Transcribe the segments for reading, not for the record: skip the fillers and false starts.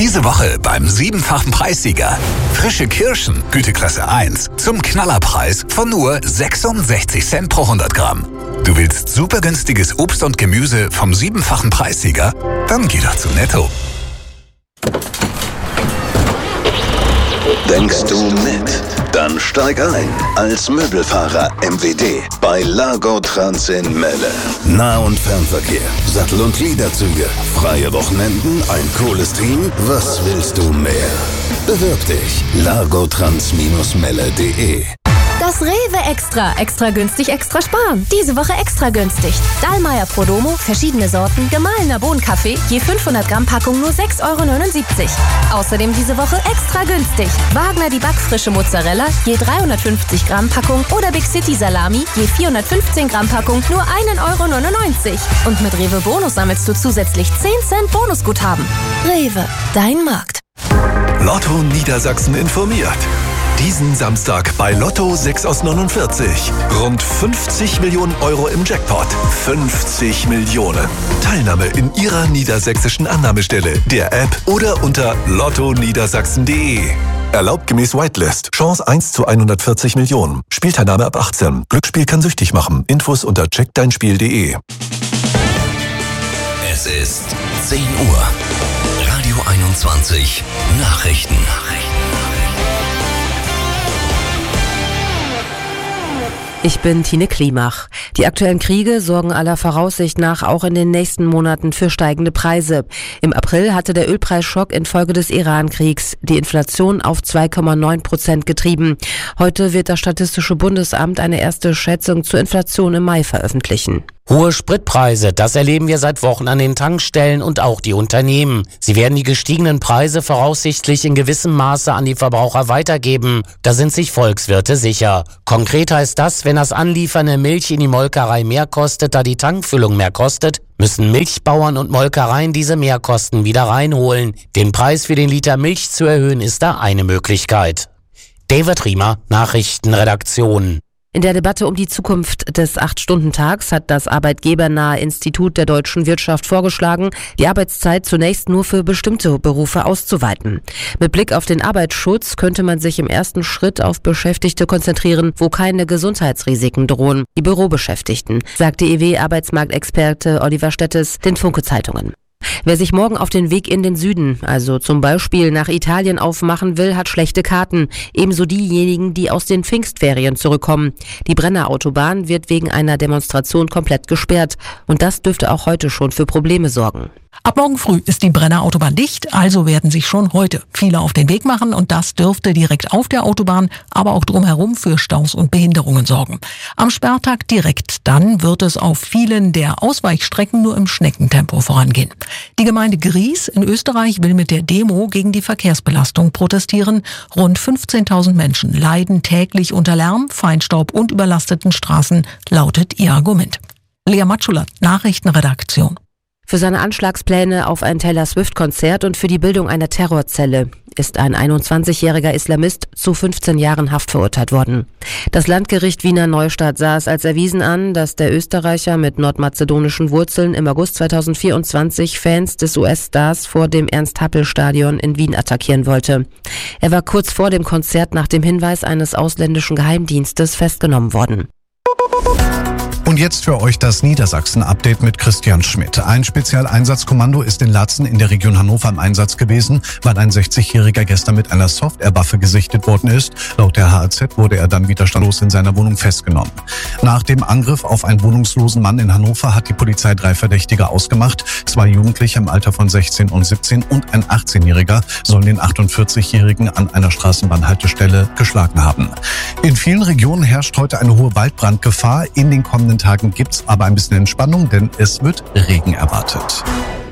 Diese Woche beim 7-fachen Preissieger. Frische Kirschen, Güteklasse 1, zum Knallerpreis von nur 66 Cent pro 100 Gramm. Du willst super günstiges Obst und Gemüse vom 7-fachen Preissieger? Dann geh doch zu Netto. Denkst du mit? Dann steig ein als Möbelfahrer MWD bei Largo Trans in Melle. Nah- und Fernverkehr, Sattel- und Gliederzüge, freie Wochenenden, ein cooles Team. Was willst du mehr? Bewirb dich. largotrans-melle.de. Das Rewe Extra. Extra günstig, extra sparen. Diese Woche extra günstig. Dallmayr Prodomo, verschiedene Sorten, gemahlener Bohnenkaffee, je 500 Gramm Packung nur 6,79 €. Außerdem diese Woche extra günstig. Wagner die backfrische Mozzarella, je 350 Gramm Packung oder Big City Salami, je 415 Gramm Packung nur 1,99 €. Und mit Rewe Bonus sammelst du zusätzlich 10 Cent Bonusguthaben. Rewe, dein Markt. Lotto Niedersachsen informiert. Diesen Samstag bei Lotto 6 aus 49. Rund 50 Millionen Euro im Jackpot. 50 Millionen. Teilnahme in Ihrer niedersächsischen Annahmestelle, der App oder unter lottoniedersachsen.de. Erlaubt gemäß Whitelist. Chance 1 zu 140 Millionen. Spielteilnahme ab 18. Glücksspiel kann süchtig machen. Infos unter checkdeinspiel.de. Es ist 10 Uhr. Radio 21 Nachrichten. Ich bin Tine Klimach. Die aktuellen Kriege sorgen aller Voraussicht nach auch in den nächsten Monaten für steigende Preise. Im April hatte der Ölpreisschock infolge des Iran-Kriegs die Inflation auf 2,9% getrieben. Heute wird das Statistische Bundesamt eine erste Schätzung zur Inflation im Mai veröffentlichen. Hohe Spritpreise, das erleben wir seit Wochen an den Tankstellen und auch die Unternehmen. Sie werden die gestiegenen Preise voraussichtlich in gewissem Maße an die Verbraucher weitergeben. Da sind sich Volkswirte sicher. Konkret heißt das, wenn das Anliefern der Milch in die Molkerei mehr kostet, da die Tankfüllung mehr kostet, müssen Milchbauern und Molkereien diese Mehrkosten wieder reinholen. Den Preis für den Liter Milch zu erhöhen, ist da eine Möglichkeit. David Riemer, Nachrichtenredaktion. In der Debatte um die Zukunft des 8-Stunden-Tags hat das arbeitgebernahe Institut der deutschen Wirtschaft vorgeschlagen, die Arbeitszeit zunächst nur für bestimmte Berufe auszuweiten. Mit Blick auf den Arbeitsschutz könnte man sich im ersten Schritt auf Beschäftigte konzentrieren, wo keine Gesundheitsrisiken drohen, die Bürobeschäftigten, sagte EW-Arbeitsmarktexperte Oliver Stettes den Funke-Zeitungen. Wer sich morgen auf den Weg in den Süden, also zum Beispiel nach Italien aufmachen will, hat schlechte Karten. Ebenso diejenigen, die aus den Pfingstferien zurückkommen. Die Brennerautobahn wird wegen einer Demonstration komplett gesperrt. Und das dürfte auch heute schon für Probleme sorgen. Ab morgen früh ist die Brennerautobahn dicht, also werden sich schon heute viele auf den Weg machen und das dürfte direkt auf der Autobahn, aber auch drumherum für Staus und Behinderungen sorgen. Am Sperrtag direkt dann wird es auf vielen der Ausweichstrecken nur im Schneckentempo vorangehen. Die Gemeinde Gries in Österreich will mit der Demo gegen die Verkehrsbelastung protestieren. Rund 15.000 Menschen leiden täglich unter Lärm, Feinstaub und überlasteten Straßen, lautet ihr Argument. Lea Matschula, Nachrichtenredaktion. Für seine Anschlagspläne auf ein Taylor Swift-Konzert und für die Bildung einer Terrorzelle ist ein 21-jähriger Islamist zu 15 Jahren Haft verurteilt worden. Das Landgericht Wiener Neustadt sah es als erwiesen an, dass der Österreicher mit nordmazedonischen Wurzeln im August 2024 Fans des US-Stars vor dem Ernst-Happel-Stadion in Wien attackieren wollte. Er war kurz vor dem Konzert nach dem Hinweis eines ausländischen Geheimdienstes festgenommen worden. Und jetzt für euch das Niedersachsen-Update mit Christian Schmidt. Ein Spezialeinsatzkommando ist in Laatzen in der Region Hannover im Einsatz gewesen, weil ein 60-Jähriger gestern mit einer Software-Waffe gesichtet worden ist. Laut der HAZ wurde er dann widerstandslos in seiner Wohnung festgenommen. Nach dem Angriff auf einen wohnungslosen Mann in Hannover hat die Polizei 3 Verdächtige ausgemacht. 2 Jugendliche im Alter von 16 und 17 und ein 18-Jähriger sollen den 48-Jährigen an einer Straßenbahnhaltestelle geschlagen haben. In vielen Regionen herrscht heute eine hohe Waldbrandgefahr. In den kommenden Tagen gibt's aber ein bisschen Entspannung, denn es wird Regen erwartet.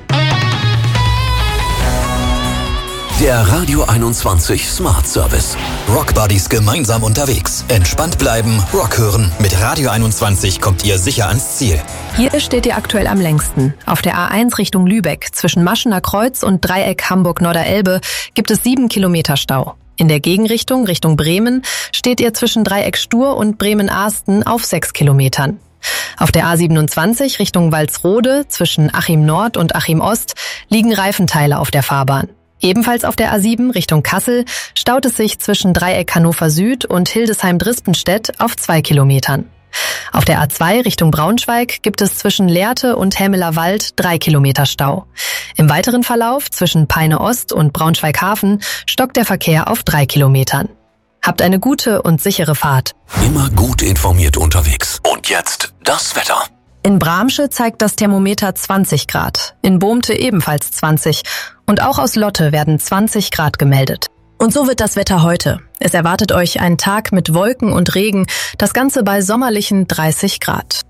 Der Radio 21 Smart Service. Rock Buddies gemeinsam unterwegs. Entspannt bleiben, Rock hören. Mit Radio 21 kommt ihr sicher ans Ziel. Hier steht ihr aktuell am längsten. Auf der A1 Richtung Lübeck zwischen Maschener Kreuz und Dreieck Hamburg-Norderelbe gibt es 7 Kilometer Stau. In der Gegenrichtung, Richtung Bremen, steht ihr zwischen Dreieck Stur und Bremen-Ahsten auf 6 Kilometern. Auf der A27 Richtung Walsrode zwischen Achim Nord und Achim Ost liegen Reifenteile auf der Fahrbahn. Ebenfalls auf der A7 Richtung Kassel staut es sich zwischen Dreieck Hannover Süd und Hildesheim-Drispenstedt auf 2 Kilometern. Auf der A2 Richtung Braunschweig gibt es zwischen Lehrte und Helmeler Wald 3 Kilometer Stau. Im weiteren Verlauf zwischen Peine Ost und Braunschweig-Hafen stockt der Verkehr auf 3 Kilometern. Habt eine gute und sichere Fahrt. Immer gut informiert unterwegs. Und jetzt das Wetter. In Bramsche zeigt das Thermometer 20 Grad, in Bohmte ebenfalls 20 und auch aus Lotte werden 20 Grad gemeldet. Und so wird das Wetter heute. Es erwartet euch ein Tag mit Wolken und Regen, das Ganze bei sommerlichen 30 Grad.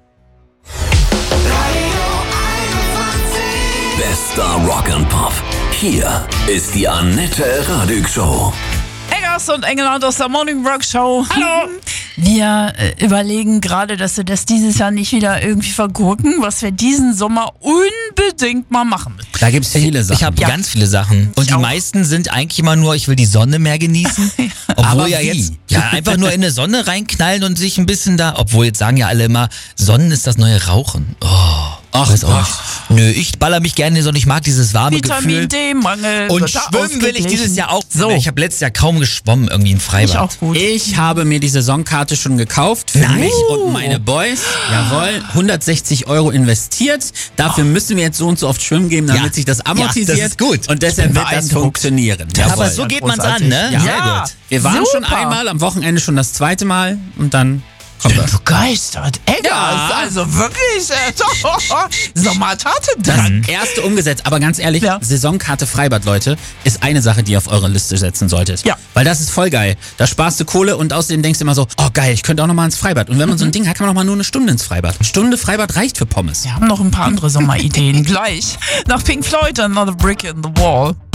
Bester Rock and Pop. Hier ist die Annette Radig Show. Eggers und Engelhardt aus der Morning Rock Show. Hallo! Wir überlegen gerade, dass wir das dieses Jahr nicht wieder irgendwie vergurken, was wir diesen Sommer unbedingt mal machen müssen. Da gibt es viele Sachen. Ich habe ganz viele Sachen. Und die meisten sind eigentlich immer nur, ich will die Sonne mehr genießen. Obwohl aber ja wie? jetzt, einfach nur in eine Sonne reinknallen und sich ein bisschen da, obwohl jetzt sagen ja alle immer, Sonnen ist das neue Rauchen. Ach, weiß auch nicht. Nö, ich baller mich gerne in die Sonne, ich mag dieses warme Gefühl. Vitamin D-Mangel. Und schwimmen will ich dieses Jahr auch. So. Ich habe letztes Jahr kaum geschwommen, irgendwie im Freibad. Ich auch gut. Ich habe mir die Saisonkarte schon gekauft für mich und meine Boys. Jawohl, 160 € investiert. Dafür müssen wir jetzt so und so oft schwimmen gehen, damit sich das amortisiert. Das ist gut. Und deshalb wird das funktionieren. Aber so geht man's an, ne? Ja. Sehr gut. Wir waren schon einmal, am Wochenende schon das zweite Mal und dann kommt das. Begeistert. Eggers, also wirklich Sommertatendrang. Das erste umgesetzt, aber ganz ehrlich, Saisonkarte Freibad, Leute, ist eine Sache, die ihr auf eure Liste setzen solltet. Ja. Weil das ist voll geil. Da sparst du Kohle und außerdem denkst du immer so, oh geil, ich könnte auch nochmal ins Freibad. Und wenn man so ein Ding hat, kann man auch mal nur eine Stunde ins Freibad. Eine Stunde Freibad reicht für Pommes. Wir haben noch ein paar andere Sommerideen. Gleich nach Pink Floyd, Another Brick in the Wall.